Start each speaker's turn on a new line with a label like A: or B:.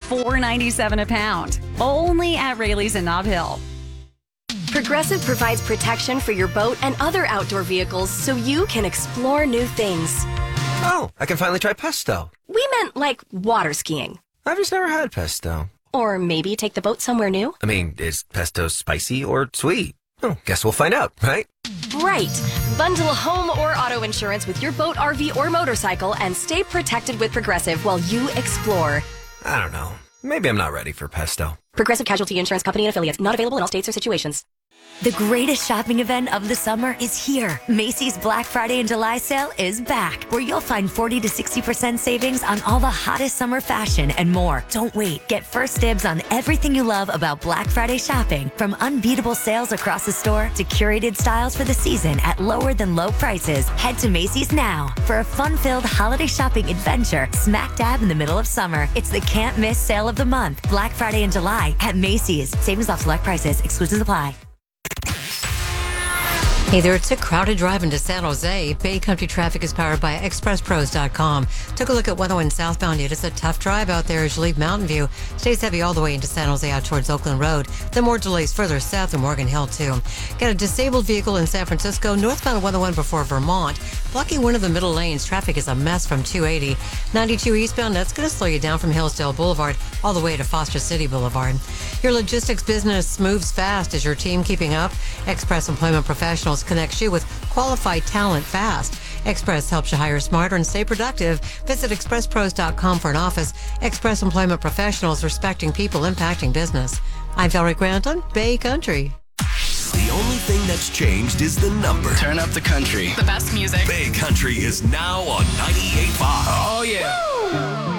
A: $4.97 a pound. Only at Rayleigh's in Nob Hill.
B: Progressive provides protection for your boat and other outdoor vehicles so you can explore new things.
C: Oh, I can finally try pesto.
B: We meant like water skiing.
C: I've just never had pesto.
B: Or maybe take the boat somewhere new.
C: I mean, is pesto spicy or sweet? Oh, guess we'll find out, right?
B: Right. Bundle home or auto insurance with your boat, RV, or motorcycle and stay protected with Progressive while you explore.
C: I don't know. Maybe I'm not ready for pesto.
B: Progressive Casualty Insurance Company and Affiliates. Not available in all states or situations.
D: The greatest shopping event of the summer is here. Macy's Black Friday and July sale is back, where you'll find 40 to 60% savings on all the hottest summer fashion and more. Don't wait. Get first dibs on everything you love about Black Friday shopping, from unbeatable sales across the store to curated styles for the season at lower than low prices. Head to Macy's now for a fun-filled holiday shopping adventure smack dab in the middle of summer. It's the can't miss sale of the month. Black Friday in July at Macy's. Savings off select prices. Exclusions apply.
E: Hey there, it's a crowded drive into San Jose. Bay Country traffic is powered by ExpressPros.com. Took a look at 101 southbound. It is a tough drive out there as you leave Mountain View. Stays heavy all the way into San Jose out towards Oakland Road. Then more delays further south in Morgan Hill, too. Got a disabled vehicle in San Francisco, northbound 101 before Vermont. Blocking one of the middle lanes. Traffic is a mess from 280. 92 eastbound, that's going to slow you down from Hillsdale Boulevard all the way to Foster City Boulevard. Your logistics business moves fast. Is your team keeping up? Express Employment Professionals connects you with qualified talent fast. Express helps you hire smarter and stay productive. Visit expresspros.com for an office. Express Employment Professionals, respecting people, impacting business. I'm Valerie Granton, Bay Country.
F: The only thing that's changed is the number.
G: Turn up the country.
H: The best music.
F: Bay Country is now on 98.5.
G: Oh, yeah.
H: Woo!